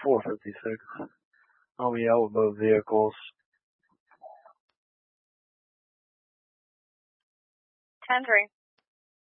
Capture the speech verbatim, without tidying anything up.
four fifty-six. I'll be out with both vehicles. ten three.